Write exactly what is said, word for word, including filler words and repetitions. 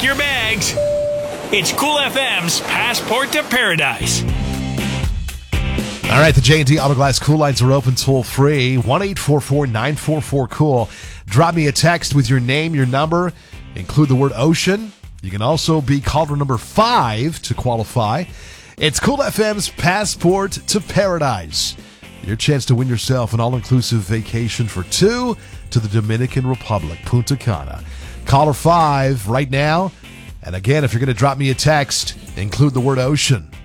Pack your bags. It's Cool F M's Passport to Paradise. All right, the J and D Autoglass Cool lines are open toll free. one eight four four nine four four cool. Drop me a text with your name, your number. Include the word ocean. You can also be caller number five to qualify. It's Cool F M's Passport to Paradise. Your chance to win yourself an all-inclusive vacation for two to the Dominican Republic, Punta Cana. Caller five right now. And again, if you're going to drop me a text, include the word ocean.